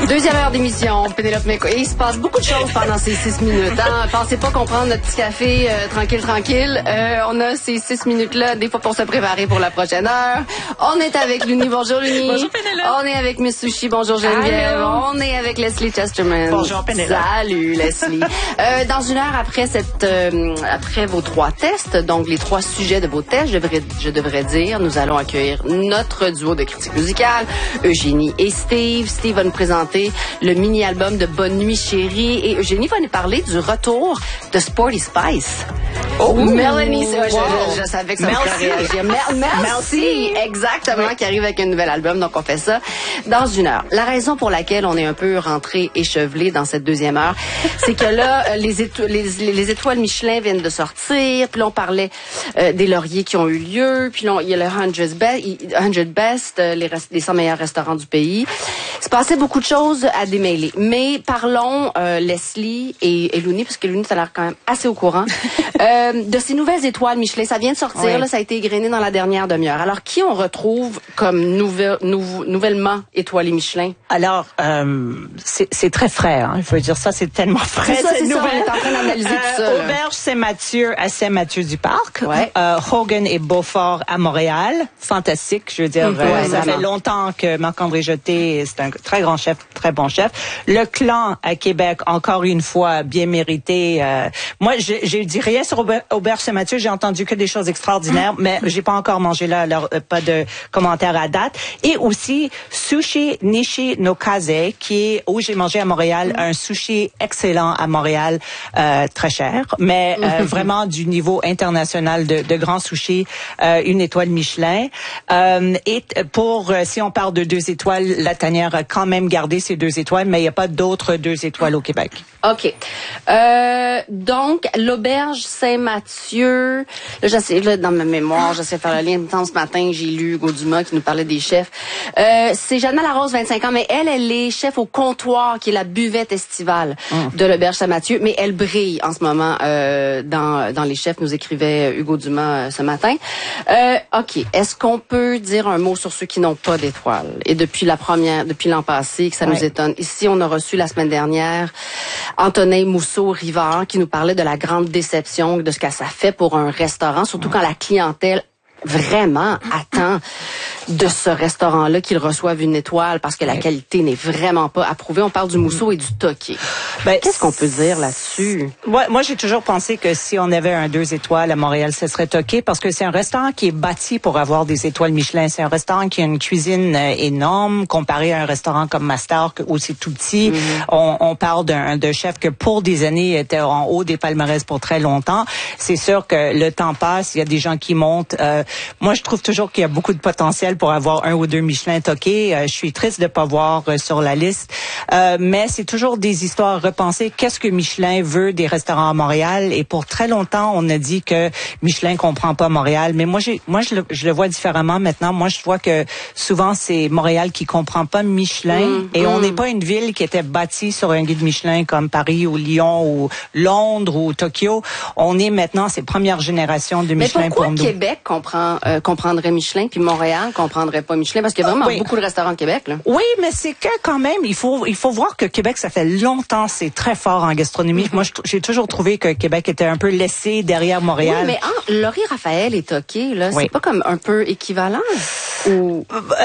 Deuxième heure d'émission, Pénélope McCoy. Et il se passe beaucoup de choses pendant ces 6 minutes. Hein? Pensez pas qu'on prend notre petit café tranquille. On a ces 6 minutes-là, des fois pour se préparer pour la prochaine heure. On est avec Luni. Bonjour Luni. Bonjour Pénélope. On est avec Miss Sushi. Bonjour Geneviève. Allô. On est avec Leslie Chesterman. Bonjour Pénélope. Salut Leslie. Dans une heure après après vos 3 tests, donc les 3 sujets de vos tests, je devrais dire, nous allons accueillir notre duo de critiques musicales, Eugénie et Steve. Steve va nous présenter le mini-album de Bonne Nuit Chérie et Eugénie va nous parler du retour de Sporty Spice. Oh, Mélanie, wow. je savais que ça me ferait réagir. Merci. Exactement, oui. Qui arrive avec un nouvel album, donc on fait ça dans une heure. La raison pour laquelle on est un peu rentré échevelé dans cette deuxième heure, c'est que là, les étoiles Michelin viennent de sortir, puis là on parlait des lauriers qui ont eu lieu, puis là il y a le 100 Best, les 100 meilleurs restaurants du pays. Il se passait beaucoup de choses à démêler. Mais parlons, Leslie et Luni, parce que Luni, ça a l'air quand même assez au courant, de ces nouvelles étoiles Michelin. Ça vient de sortir, oui. Là, ça a été égrené dans la dernière demi-heure. Alors, qui on retrouve comme nouvellement étoilé Michelin? Alors, c'est très frais, hein. Il faut dire ça, c'est tellement frais. C'est ça, on est en train d'analyser tout ça. Auberge Saint-Mathieu à Saint-Mathieu-du-Parc. Ouais. Hogan et Beaufort à Montréal. Fantastique, je veux dire. Ça fait longtemps que Marc-André Jeté, c'est un très grand chef, très bon chef. Le Clan à Québec, encore une fois, bien mérité. Moi, j'ai dit rien sur Auberge Saint-Mathieu. J'ai entendu que des choses extraordinaires, mais j'ai pas encore mangé là, alors pas de commentaires à date. Et aussi Sushi Nishi no Kaze, qui est où j'ai mangé à Montréal, un sushi excellent à Montréal, très cher, mais vraiment du niveau international de grands sushis, une étoile Michelin. Et pour si on parle de 2 étoiles, la Tanière a quand même gardé ses 2 étoiles, mais il n'y a pas d'autres 2 étoiles au Québec. OK. Donc, l'Auberge Saint-Mathieu, là, dans ma mémoire, j'essaie de faire le lien. Ce matin, j'ai lu Hugo Dumas qui nous parlait des chefs. C'est Jeanne Larose, 25 ans, mais elle est chef au comptoir, qui est la buvette estivale de l'Auberge Saint-Mathieu, mais elle brille en ce moment dans les chefs, nous écrivait Hugo Dumas ce matin. OK. Est-ce qu'on peut dire un mot sur ceux qui n'ont pas d'étoiles? Et depuis l'an passé, que ça nous étonne. Ici, on a reçu la semaine dernière Antonin Mousseau-Rivard qui nous parlait de la grande déception, de ce que ça fait pour un restaurant, surtout quand la clientèle vraiment attend de ce restaurant-là qu'ils reçoivent une étoile parce que la qualité n'est vraiment pas approuvée. On parle du Mousseau et du Toqué. Qu'est-ce qu'on peut dire là-dessus? Moi, j'ai toujours pensé que si on avait un 2 étoiles à Montréal, ce serait Toqué parce que c'est un restaurant qui est bâti pour avoir des étoiles Michelin. C'est un restaurant qui a une cuisine énorme comparé à un restaurant comme Master où c'est tout petit. On parle d'un chef que pour des années était en haut des palmarès pour très longtemps. C'est sûr que le temps passe, il y a des gens qui montent. Moi, je trouve toujours qu'il y a beaucoup de potentiel pour avoir 1 ou 2 Michelin Toqué. Je suis triste de pas voir sur la liste. Mais c'est toujours des histoires repensées. Qu'est-ce que Michelin veut des restaurants à Montréal? Et pour très longtemps, on a dit que Michelin comprend pas Montréal. Mais moi, je le vois différemment maintenant. Moi, je vois que souvent, c'est Montréal qui comprend pas Michelin. Et on n'est pas une ville qui était bâtie sur un guide Michelin comme Paris ou Lyon ou Londres ou Tokyo. On est maintenant ces premières générations de Michelin pour nous. Mais pourquoi Québec comprendrait Michelin puis Montréal comprendrait pas Michelin? Parce qu'il y a vraiment beaucoup de restaurants au Québec, là. Oui, mais c'est que quand même, il faut voir que Québec, ça fait longtemps, c'est très fort en gastronomie. Moi, j'ai toujours trouvé que Québec était un peu laissé derrière Montréal. Oui, mais Laurie Raphaël et Toqué, là, c'est pas comme un peu équivalent? Ou...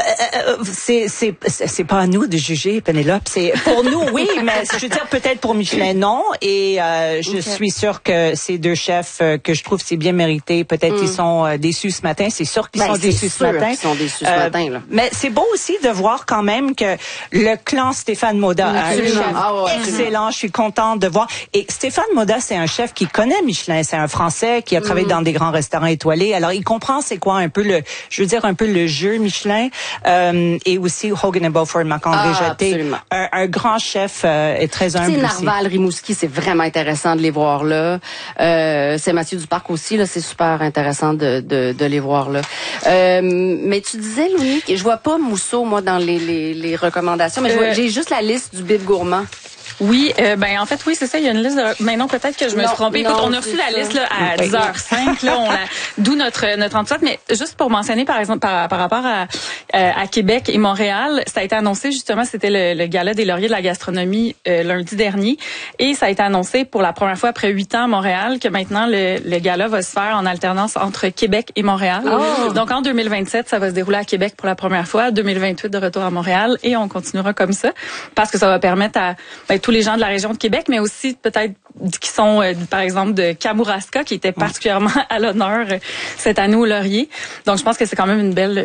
C'est pas à nous de juger, Pénélope. C'est pour nous, oui, mais je veux dire peut-être pour Michelin, non. Et je suis sûre que ces 2 chefs que je trouve c'est bien mérité, peut-être ils sont déçus ce matin. C'est sûr qu'ils sont déçus ce matin. Ils sont déçus ce matin, là. Mais c'est beau aussi de voir quand même que le clan Stéphane Moda a un chef excellent. Je suis contente de voir. Et Stéphane Moda, c'est un chef qui connaît Michelin. C'est un Français qui a travaillé dans des grands restaurants étoilés. Alors, il comprend c'est quoi un peu le jeu Michelin. Et aussi Hogan et Beaufort, Marc-André Jeté. Un grand chef est très humble. Narval, Rimouski, c'est vraiment intéressant de les voir là. Saint-Mathieu-du-Parc aussi, là, c'est super intéressant de les voir là. Mais tu disais, Louis, que je vois pas Mousseau, moi, dans les recommandations, mais j'ai juste la liste du Bib Gourmand. Oui, ben en fait, oui, c'est ça. Il y a une liste de... Mais non, peut-être que je me suis trompée. Écoute, on a reçu la liste là, à 10h05. Là, d'où notre enquête. Mais juste pour mentionner, par exemple, par rapport à Québec et Montréal, ça a été annoncé, justement, c'était le gala des lauriers de la gastronomie lundi dernier. Et ça a été annoncé pour la première fois après 8 ans à Montréal que maintenant, le gala va se faire en alternance entre Québec et Montréal. Oh. Donc, en 2027, ça va se dérouler à Québec pour la première fois. 2028, de retour à Montréal. Et on continuera comme ça. Parce que ça va permettre à tous les gens de la région de Québec, mais aussi peut-être qui sont, par exemple, de Kamouraska, qui était particulièrement à l'honneur cette année au Laurier. Donc, je pense que c'est quand même une belle